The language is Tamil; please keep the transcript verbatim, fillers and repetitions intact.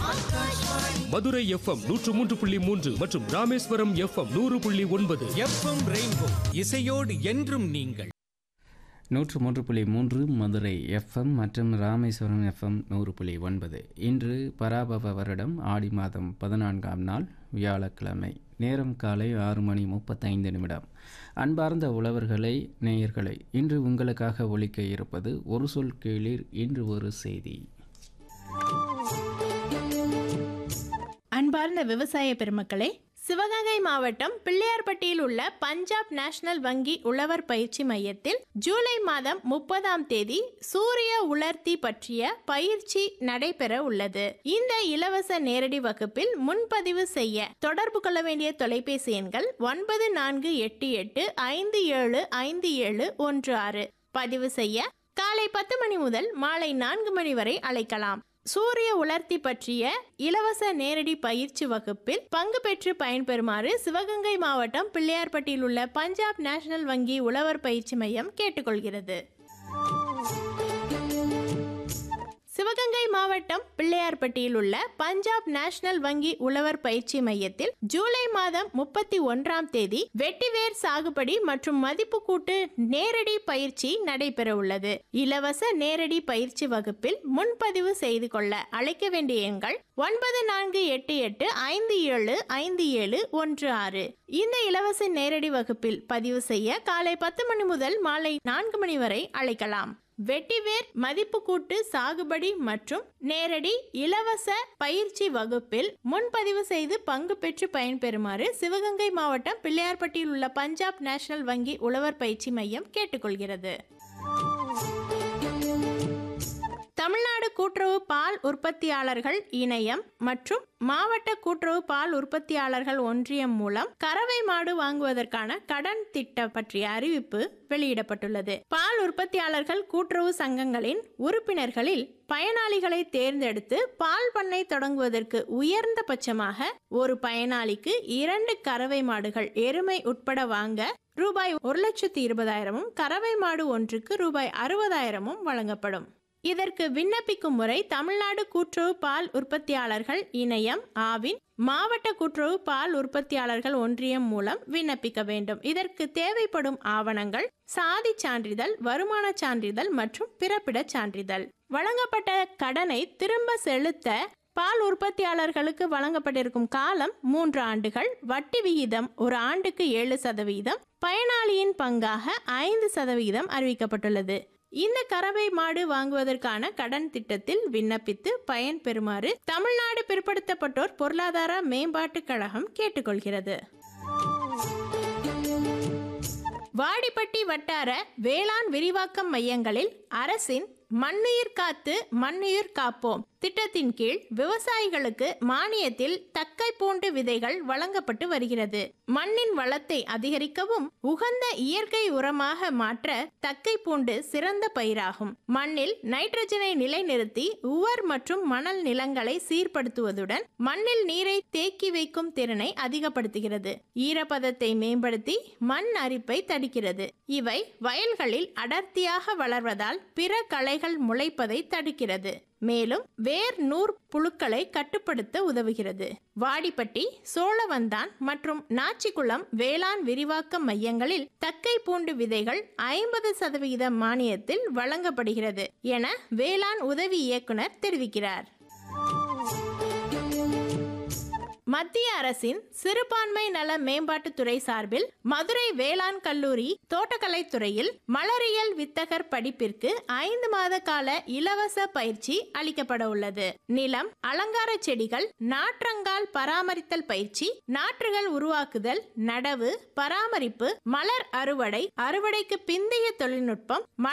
மதுரை எஃப்எம் நூற்று மூன்று புள்ளி மூன்று மற்றும் ராமேஸ்வரம் எஃப்எம் நூறு புள்ளி ஒன்பது. எஃப்எம் ரெயின்போ இசையோடு என்றும் நீங்கள். நூற்று மூன்று புள்ளி மூன்று மதுரை எஃப்எம் மற்றும் ராமேஸ்வரம் எஃப்எம் நூறு புள்ளி ஒன்பது. இன்று பராபவ வருடம் ஆடி மாதம் பதினான்காம் நாள் வியாழக்கிழமை. நேரம் காலை ஆறு மணி முப்பத்தைந்து நிமிடம். அன்பார்ந்த உழவர்களை, நேயர்களை, இன்று உங்களுக்காக ஒலிக்க இருப்பது ஒரு சொல் கேளீர், இன்று ஒரு செய்தி. அன்பார்ந்த விவசாய பெருமக்களே, சிவகங்கை மாவட்டம் பிள்ளையார்பட்டியில் உள்ள பஞ்சாப் நேஷனல் வங்கி உழவர் பயிற்சி மையத்தில் ஜூலை மாதம் முப்பதாம் தேதி சூரிய உலர்த்தி பற்றிய பயிற்சி நடைபெற உள்ளது. இந்த இலவச நேரடி வகுப்பில் முன்பதிவு செய்ய தொடர்பு கொள்ள வேண்டிய தொலைபேசி எண்கள் ஒன்பது நான்கு எட்டு எட்டு ஐந்து ஏழு ஐந்து ஏழு ஒன்று ஆறு. பதிவு செய்ய காலை பத்து மணி முதல் மாலை நான்கு மணி வரை அழைக்கலாம். சூரிய உலர்த்தி பற்றிய இலவச நேரடி பயிற்சி வகுப்பில் பங்கு பெற்று பயன்பெறுமாறு சிவகங்கை மாவட்டம் பிள்ளையார்பட்டியில் உள்ள பஞ்சாப் நேஷனல் வங்கி உழவர் பயிற்சி மையம் கேட்டுக்கொள்கிறது. சிவகங்கை மாவட்டம் பிள்ளையார்பட்டியில் உள்ள பஞ்சாப் நேஷனல் வங்கி உழவர் பயிற்சி மையத்தில் ஜூலை மாதம் முப்பத்தி ஒன்றாம் தேதி வெட்டிவேர் சாகுபடி மற்றும் மதிப்பு கூட்டு நேரடி பயிற்சி நடைபெற உள்ளது. இலவச நேரடி பயிற்சி வகுப்பில் முன்பதிவு செய்து கொள்ள அழைக்க வேண்டிய எண்கள் ஒன்பது நான்கு எட்டு எட்டு ஐந்து ஏழு ஐந்து ஏழு ஒன்று ஆறு. இந்த இலவச நேரடி வகுப்பில் பதிவு செய்ய காலை பத்து மணி முதல் மாலை நான்கு மணி வரை அழைக்கலாம். வெட்டிவேர் மதிப்பு கூட்டு சாகுபடி மற்றும் நேரடி இலவச பயிற்சி வகுப்பில் முன்பதிவு செய்து பங்கு பெற்று பயன்பெறுமாறு சிவகங்கை மாவட்டம் பிள்ளையார்பட்டியில் உள்ள பஞ்சாப் நேஷனல் வங்கி உழவர் பயிற்சி மையம் கேட்டுக்கொள்கிறது. தமிழ்நாடு கூட்டுறவு பால் உற்பத்தியாளர்கள் இணையம் மற்றும் மாவட்ட கூட்டுறவு பால் உற்பத்தியாளர்கள் ஒன்றியம் மூலம் கறவை மாடு வாங்குவதற்கான கடன் திட்டம் பற்றிய அறிவிப்பு வெளியிடப்பட்டுள்ளது. பால் உற்பத்தியாளர்கள் கூட்டுறவு சங்கங்களின் உறுப்பினர்களில் பயனாளிகளை தேர்ந்தெடுத்து பால் பண்ணை தொடங்குவதற்கு உயர்ந்த பட்சமாக ஒரு பயனாளிக்கு இரண்டு கறவை மாடுகள் எருமை உட்பட வாங்க ரூபாய் ஒரு லட்சத்தி இருபதாயிரமும் கறவை மாடு ஒன்றுக்கு ரூபாய் அறுபதாயிரமும் வழங்கப்படும். இதற்கு விண்ணப்பிக்கும் முறை தமிழ்நாடு கூட்டுறவு பால் உற்பத்தியாளர்கள் இணையம் ஆவின் மாவட்ட கூட்டுறவு பால் உற்பத்தியாளர்கள் ஒன்றியம் மூலம் விண்ணப்பிக்க வேண்டும். இதற்கு தேவைப்படும் ஆவணங்கள் சாதி சான்றிதழ், வருமான சான்றிதழ் மற்றும் பிறப்பிடச் சான்றிதழ். வழங்கப்பட்ட கடனை திரும்ப செலுத்த பால் உற்பத்தியாளர்களுக்கு வழங்கப்பட்டிருக்கும் காலம் மூன்று ஆண்டுகள். வட்டி விகிதம் ஒரு ஆண்டுக்கு ஏழு சதவீதம், பயனாளியின் பங்காக ஐந்து சதவீதம் அறிவிக்கப்பட்டுள்ளது. இந்த கறவை மாடு வாங்குவதற்கான கடன் திட்டத்தில் விண்ணப்பித்து பயன் பெறுமாறு தமிழ்நாடு பிற்படுத்தப்பட்டோர் பொருளாதார மேம்பாட்டு கழகம் கேட்டுக்கொள்கிறது. வாடிப்பட்டி வட்டார வேளாண் விரிவாக்கம் மையங்களில் அரசின் மண்ணுயிர் காத்து மண்ணுயிர் காப்போம் திட்டத்தின் கீழ் விவசாயிகளுக்கு மானியத்தில் தக்கை பூண்டு விதைகள் வழங்கப்பட்டு வருகிறது. மண்ணின் வளத்தை அதிகரிக்கவும் உகந்த இயற்கை உரமாக மாற்ற தக்கை பூண்டு சிறந்த பயிராகும். மண்ணில் நைட்ரஜனை நிலைநிறுத்தி உவர் மற்றும் மணல் நிலங்களை சீர்படுத்துவதுடன் மண்ணில் நீரை தேக்கி வைக்கும் திறனை அதிகப்படுத்துகிறது. ஈரப்பதத்தை மேம்படுத்தி மண் அரிப்பை தடுக்கிறது. இவை வயல்களில் அடர்த்தியாக வளர்வதால் பிற களைகள் முளைப்பதை தடுக்கிறது. மேலும் வேர் நூற் புழுக்களை கட்டுப்படுத்த உதவுகிறது. வாடிப்பட்டி, சோழவந்தான் மற்றும் நாச்சிக்குளம் வேளாண் விரிவாக்க மையங்களில் தக்கை பூண்டு விதைகள் ஐம்பது சதவிகித மானியத்தில் வழங்கப்படுகிறது என வேளாண் உதவி இயக்குனர் தெரிவிக்கிறார். மத்திய அரசின் சிறுபான்மை நல மேம்பாட்டுத்துறை சார்பில் மதுரை வேளாண் கல்லூரி தோட்டக்கலை துறையில் மலரியல் வித்தகர் படிப்பிற்கு ஐந்து மாத கால இலவச பயிற்சி அளிக்கப்பட உள்ளது. நிலம், அலங்கார செடிகள், நாற்றங்கால் பராமரித்தல் பயிற்சி, நாற்றுகள் உருவாக்குதல், நடவு, பராமரிப்பு, மலர் அறுவடை, அறுவடைக்கு பிந்தைய தொழில்நுட்பம்,